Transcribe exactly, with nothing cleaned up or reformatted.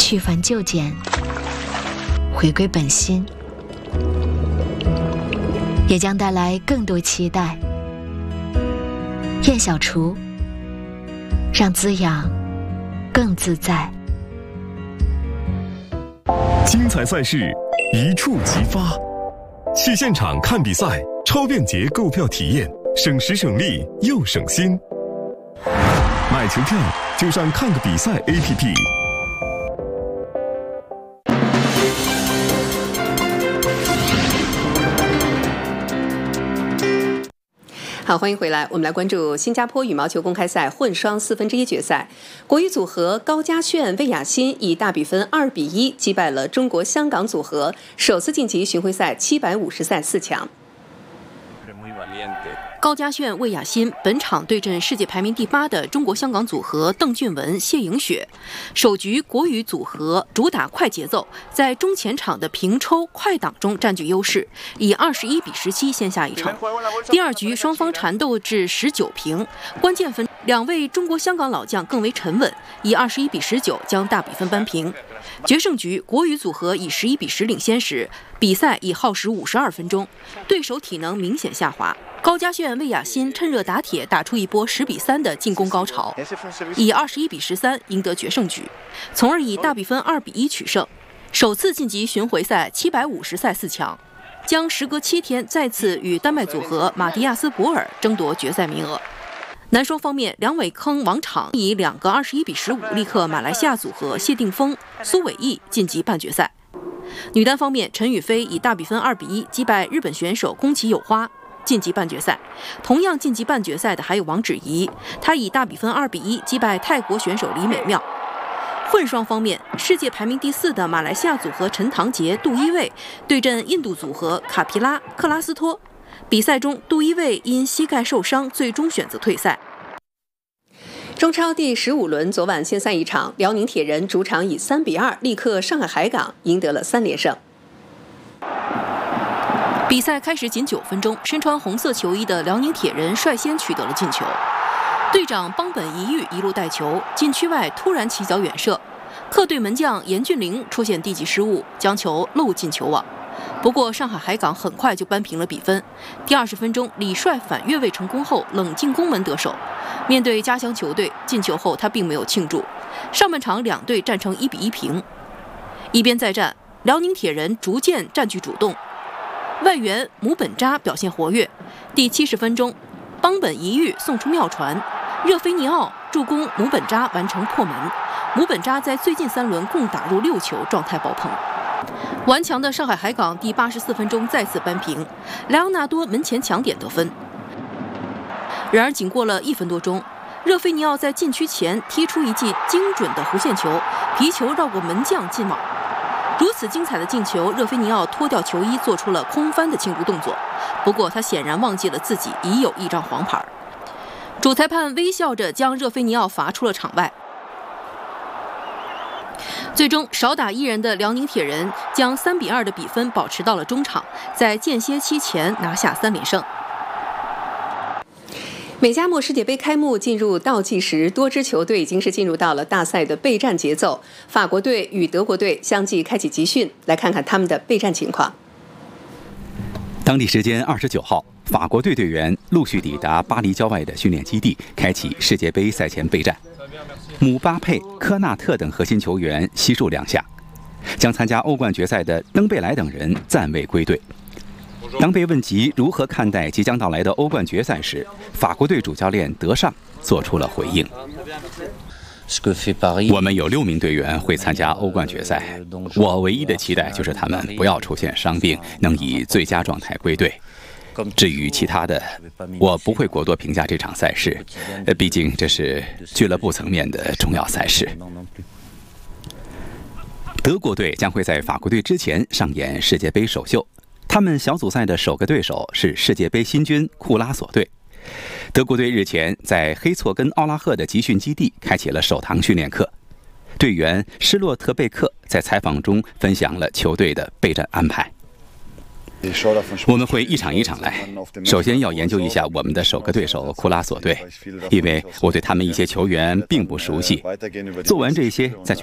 去繁就简，回归本心，也将带来更多期待。燕小厨，让滋养更自在。 精彩赛事一触即发，去现场看比赛，超便捷购票体验，省时省力又省心。买球票就上看个比赛 A P P。 好，欢迎回来。我们来关注新加坡羽毛球公开赛混双四分之一决赛，国羽组合高嘉炫、魏雅欣以大比分二比一击败了中国香港组合，首次晋级巡回赛七百五十赛四强。 高嘉炫、魏雅欣本场对阵世界排名第八的中国香港组合邓俊文、谢颖雪。首局国羽组合主打快节奏，在中前场的平抽快挡中占据优势，以二十一比十七先下一城。第二局双方缠斗至十九平，关键分两位中国香港老将更为沉稳，以二十一比十九将大比分扳平。决胜局国羽组合以十一比十领先时，比赛已耗时五十二分钟，对手体能明显下滑。高嘉炫、魏雅欣趁热打铁，打出一波十比三的进攻高潮，以二十一比十三赢得决胜局，从而以大比分二比一取胜，首次晋级巡回赛七百五十赛四强，将时隔七天再次与丹麦组合马蒂亚斯·博尔争夺决赛名额。男双方面，梁伟铿、王昶以两个二十一比十五力克马来西亚组合谢定峰、苏伟毅晋级半决赛。女单方面，陈雨菲以大比分二比一击败日本选手宫崎友花，晋级半决赛。同样晋级半决赛的还有王芷怡，她以大比分二比一击败泰国选手李美妙。混双方面，世界排名第四的马来西亚组合陈唐杰、杜伊卫对阵印度组合卡皮拉、克拉斯托。比赛中，杜伊卫因膝盖受伤，最终选择退赛。 中超第十五轮昨晚先赛一场，辽宁铁人主场以三比二力克上海海港，赢得了三连胜。 比赛开始仅九分钟，身穿红色球衣的辽宁铁人率先取得了进球。队长邦本一玉一路带球，禁区外突然起脚远射，客队门将严俊凌出现低级失误，将球漏进球网。不过上海海港很快就扳平了比分。第二十分钟，李帅反越位成功后冷进攻门得手。面对家乡球队，进球后他并没有庆祝。上半场两队战成一比一平。一边再战，辽宁铁人逐渐占据主动。外援姆本扎表现活跃。第七十分钟，邦本一玉送出妙传，热菲尼奥助攻姆本扎完成破门。姆本扎在最近三轮共打入六球，状态爆棚。顽强的上海海港第八十四分钟再次扳平，莱昂纳多门前抢点得分。然而仅过了一分多钟，热菲尼奥在禁区前踢出一记精准的弧线球，皮球绕过门将进网。如此精彩的进球，热菲尼奥脱掉球衣做出了空翻的庆祝动作，不过他显然忘记了自己已有一张黄牌。主裁判微笑着将热菲尼奥罚出了场外。最终少打一人的辽宁铁人将三比二的比分保持到了中场，在间歇期前拿下三连胜。 美加墨世界杯开幕进入倒计时，多支球队已经是进入到了大赛的备战节奏。法国队与德国队相继开启集训，来看看他们的备战情况。 当地时间二十九号，法国队队员陆续抵达巴黎郊外的训练基地，开启世界杯赛前备战。姆巴佩、科纳特等核心球员悉数亮相，将参加欧冠决赛的登贝莱等人暂未归队。当被问及如何看待即将到来的欧冠决赛时，法国队主教练德尚做出了回应：我们有六名队员会参加欧冠决赛，我唯一的期待就是他们不要出现伤病，能以最佳状态归队。至于其他的，我不会过多评价这场赛事，毕竟这是俱乐部层面的重要赛事。德国队将会在法国队之前上演世界杯首秀，他们小组赛的首个对手是世界杯新军库拉索队。德国队日前在黑错根奥拉赫的集训基地开启了首堂训练课，队员施洛特贝克在采访中分享了球队的备战安排。我们会一场一场来，首先要研究一下我们的首个对手库拉索队，因为我对他们一些球员并不熟悉。做完这些再去